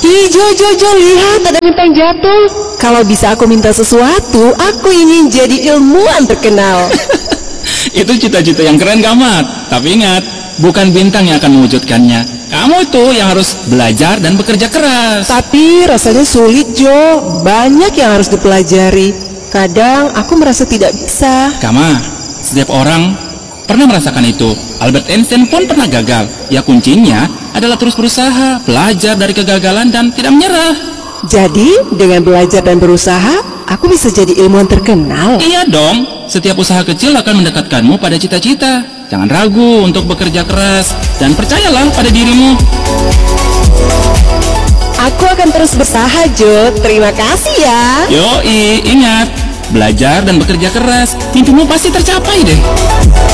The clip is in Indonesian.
Jo, lihat ada bintang jatuh. Kalau bisa aku minta sesuatu, aku ingin jadi ilmuwan terkenal. Itu cita-cita yang keren, Kamat. Tapi ingat, bukan bintang yang akan mewujudkannya. Kamu tuh yang harus belajar dan bekerja keras. Tapi rasanya sulit, Jo. Banyak yang harus dipelajari. Kadang aku merasa tidak bisa. Kama, setiap orang pernah merasakan itu. Albert Einstein pun pernah gagal. Ya kuncinya adalah terus berusaha, belajar dari kegagalan dan tidak menyerah. Jadi, dengan belajar dan berusaha, aku bisa jadi ilmuwan terkenal. Iya dong, setiap usaha kecil akan mendekatkanmu pada cita-cita. Jangan ragu untuk bekerja keras dan percayalah pada dirimu. Aku akan terus berusaha, Jo. Terima kasih ya. Yoi, ingat, belajar dan bekerja keras, mimpimu pasti tercapai deh.